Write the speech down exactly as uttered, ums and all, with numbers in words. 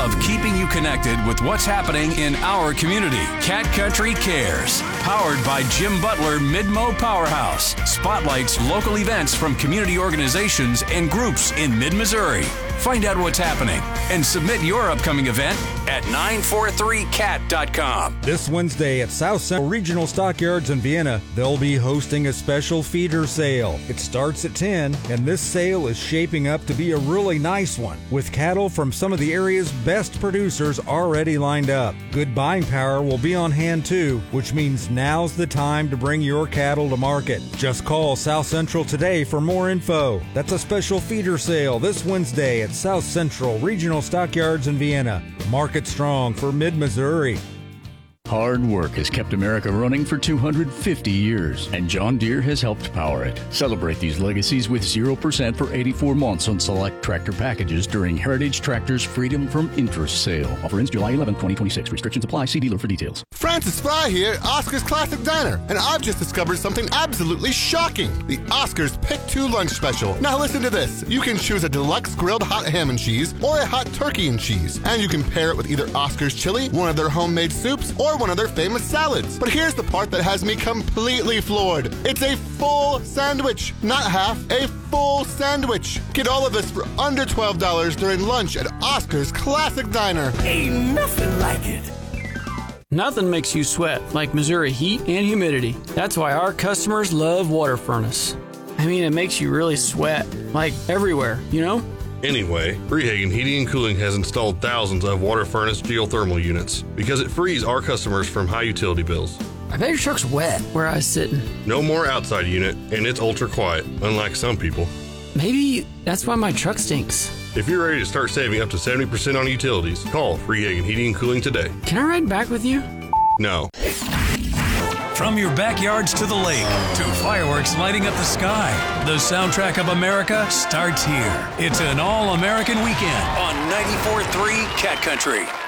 love keeping you connected with what's happening in our community. Cat Country Cares, powered by Jim Butler Mid-Mo Powerhouse, spotlights local events from community organizations and groups in mid-Missouri. Find out what's happening and submit your upcoming event at nine four three cat dot com. This Wednesday at South Central Regional Stockyards in Vienna, they'll be hosting a special feeder sale. It starts at ten, and this sale is shaping up to be a really nice one, with cattle from some of the area's best producers already lined up. Good buying power will be on hand too, which means now's the time to bring your cattle to market. Just call South Central today for more info. That's a special feeder sale this Wednesday at South Central Regional Stockyards in Vienna. Market strong for mid-Missouri. Hard work has kept America running for two hundred fifty years, and John Deere has helped power it. Celebrate these legacies with zero percent for eighty-four months on select tractor packages during Heritage Tractor's Freedom from Interest sale. Offer ends July eleventh, twenty twenty-six. Restrictions apply. See dealer for details. Francis Fry here, Oscar's Classic Diner, and I've just discovered something absolutely shocking. The Oscar's Pick two Lunch Special. Now listen to this. You can choose a deluxe grilled hot ham and cheese or a hot turkey and cheese, and you can pair it with either Oscar's chili, one of their homemade soups, or one of their famous salads. But here's the part that has me completely floored. It's a full sandwich, not half, a full sandwich. Get all of this for under twelve dollars during lunch at Oscar's Classic Diner. Ain't nothing like it. Nothing makes you sweat like Missouri heat and humidity. That's why our customers love Water Furnace. I mean, it makes you really sweat, like everywhere, you know? Anyway, Freehagen Heating and Cooling has installed thousands of Water Furnace geothermal units because it frees our customers from high utility bills. I bet your truck's wet where I was sitting. No more outside unit, and it's ultra quiet, unlike some people. Maybe that's why my truck stinks. If you're ready to start saving up to seventy percent on utilities, call Freehagen Heating and Cooling today. Can I ride back with you? No. From your backyards to the lake, to fireworks lighting up the sky, the soundtrack of America starts here. It's an all-American weekend on ninety-four point three Cat Country.